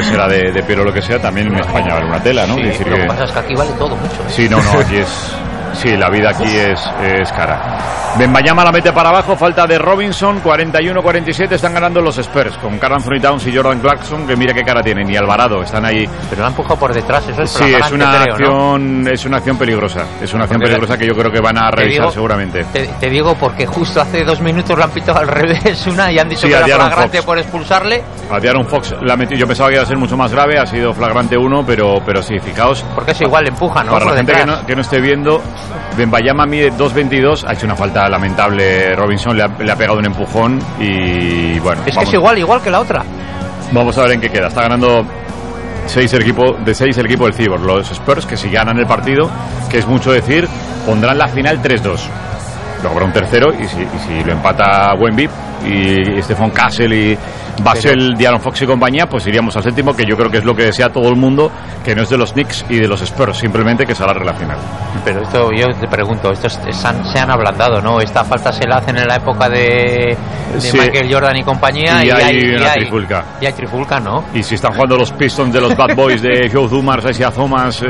será de piel o lo que sea, también en España vale una tela, ¿no? Sí, decir lo que pasa es que aquí vale todo mucho. Sí, no, aquí es... Sí, la vida aquí es cara. Benbayama la mete para abajo, falta de Robinson, 41-47, están ganando los Spurs, con Karl Anthony Towns y Jordan Clarkson, que mira qué cara tienen, y Alvarado, están ahí. Pero la han empujado por detrás, eso es sí, es una creo, acción, ¿no? Es una acción peligrosa, peligrosa que yo creo que van a revisar seguramente. Te digo porque justo hace 2 minutos lo han pitado al revés una y han dicho que era flagrante por expulsarle. A De'Aaron Fox la metió, yo pensaba que iba a ser mucho más grave, ha sido flagrante 1, pero sí, fijaos. Porque es igual, empuja, ¿no? Para la gente que no esté viendo, Benbayama mide 2.22, ha hecho una falta lamentable. Robinson le ha pegado un empujón y bueno. Es que es igual que la otra. Vamos a ver en qué queda. Está ganando 6 el equipo del Cibor. Los Spurs, que si ganan el partido, que es mucho decir, pondrán la final 3-2. Luego habrá un tercero y si lo empata Wemby y Stephon Castle y Basel, De'Aaron Fox y compañía, pues iríamos al séptimo, que yo creo que es lo que desea todo el mundo, que no es de los Knicks y de los Spurs, simplemente que se alargue la final. Pero esto, yo te pregunto, estos se han ablandado, ¿no? Esta falta se la hacen en la época de Michael Jordan y compañía, y hay una trifulca. Y hay trifulca, ¿no? Y si están jugando los Pistons de los Bad Boys de Joe Dumars, Isaiah Thomas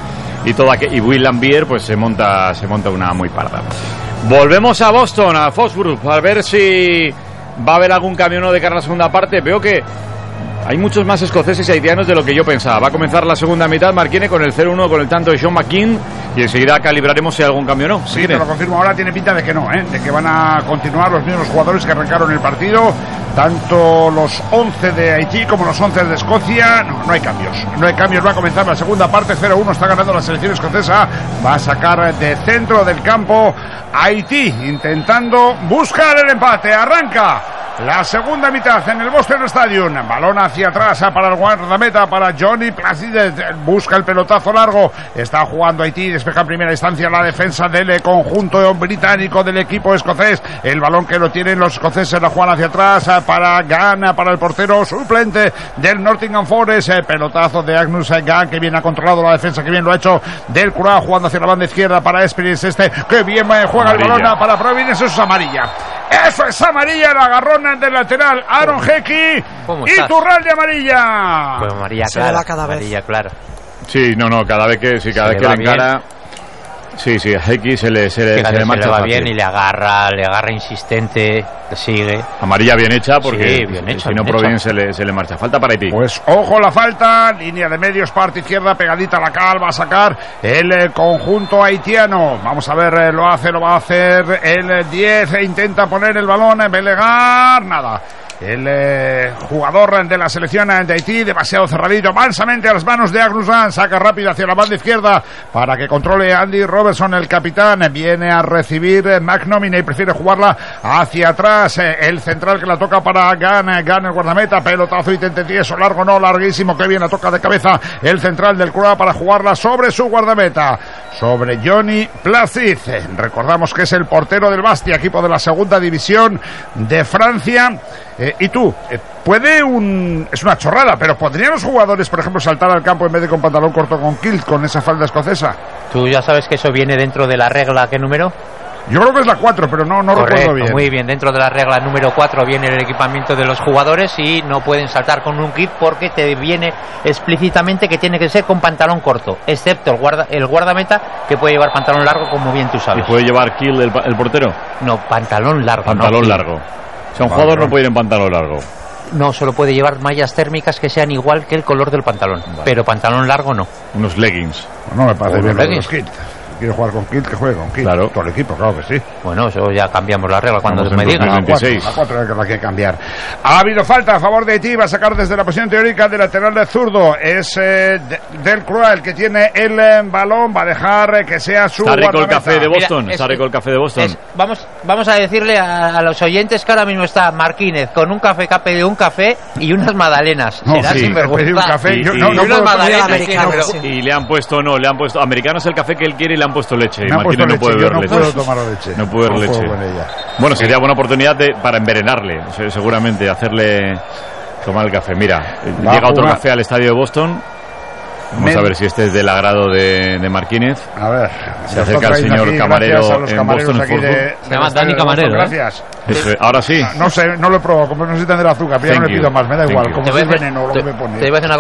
y Will Lambier, pues se monta una muy parda. Volvemos a Boston, a Foxborough, a ver si va a haber algún cambio de cara a la segunda parte. Veo que hay muchos más escoceses y haitianos de lo que yo pensaba. Va a comenzar la segunda mitad, Marquine, con el 0-1, con el tanto de Sean McKean, y enseguida calibraremos si hay algún cambio o no. Sí, te lo confirmo ahora, tiene pinta de que no, de que van a continuar los mismos jugadores que arrancaron el partido, tanto los 11 de Haití como los 11 de Escocia. No hay cambios, va a comenzar la segunda parte, 0-1, está ganando la selección escocesa, va a sacar de centro del campo Haití, intentando buscar el empate, arranca la segunda mitad en el Boston Stadium, balón hacia atrás para el guardameta, para Johnny Placide, busca el pelotazo largo, está jugando Haití, despeja en primera instancia la defensa del conjunto británico del equipo escocés, el balón que lo tienen los escoceses, la juegan hacia atrás para Gana, para el portero suplente del Nottingham Forest, pelotazo de Agnus Gann, que bien ha controlado la defensa, que bien lo ha hecho del Currao, jugando hacia la banda izquierda para Experience, que bien juega amarilla. El balón para Providence, eso es amarilla. Eso es amarilla, el agarrón del lateral Aaron Hickey y Turral de amarilla. Pues amarilla clara, cada vez. Amarilla clara. Sí, cada vez que le encara. Sí, a Hickey se le marcha, le va bien y le agarra insistente, le sigue. Amarilla bien hecha, porque sí, bien hecha, si no Providence se le marcha. Falta para Haití. Pues ojo la falta, línea de medios, parte izquierda, pegadita a la cal, va a sacar el conjunto haitiano. Vamos a ver, lo va a hacer el 10, intenta poner el balón, Belegar, nada. El jugador de la selección de Haití, demasiado cerradito, mansamente a las manos de Agnus, saca rápido hacia la banda izquierda para que controle Andy Robertson, el capitán. Viene a recibir McNominay, prefiere jugarla hacia atrás. El central que la toca para Gann, el guardameta, pelotazo y tentieso, largo no, larguísimo, que bien la toca de cabeza el central del Currao para jugarla sobre su guardameta, sobre Johnny Placide. Recordamos que es el portero del Bastia, equipo de la segunda división de Francia. Y tú, es una chorrada, pero ¿podrían los jugadores, por ejemplo, saltar al campo en vez de con pantalón corto con kilt, con esa falda escocesa? ¿Tú ya sabes que eso viene dentro de la regla? ¿Qué número? Yo creo que es la 4, pero no recuerdo bien. Muy bien, dentro de la regla número 4 viene el equipamiento de los jugadores y no pueden saltar con un kit porque te viene explícitamente que tiene que ser con pantalón corto, excepto el guardameta, que puede llevar pantalón largo, como bien tú sabes. ¿Y puede llevar kill el portero? No, pantalón largo. Pantalón largo. O sea, un jugador no puede ir en pantalón largo. No, solo puede llevar mallas térmicas que sean igual que el color del pantalón, vale. Pero pantalón largo no. Unos leggings. No me parece bien los kits. Quiere jugar con kilt, que juegue con kilt. Claro. Todo el equipo, claro que sí. Bueno, eso ya cambiamos la regla cuando me digan. La 4 es la que hay que cambiar. Ha habido falta a favor de Haití, va a sacar desde la posición teórica de lateral de zurdo. Es del Currao el que tiene el balón, va a dejar que sea su guardameta. Está rico el café de Boston. Está rico el café de Boston. Vamos a decirle a los oyentes que ahora mismo está Marquínez con un café, que ha pedido un café y unas magdalenas. No, será sinvergüenza. Un café. Unas magdalenas. Y le han puesto americano es el café que él quiere y le han puesto leche. Marquínez no puede beber leche. No puedo tomar leche. No puede beber leche. Bueno, sería buena oportunidad para envenenarle, seguramente, hacerle tomar el café. Mira, llega otro café al estadio de Boston. Vamos a ver si este es del agrado de Marquínez. A ver. Se acerca el señor camarero en Boston. Se llama Dani Camarero. Gracias. Ahora sí. No sé, no lo he probado. Como no sé si tendrá azúcar, pero ya no le pido más. Me da igual. Como si es veneno lo que me pone. Te voy a decir una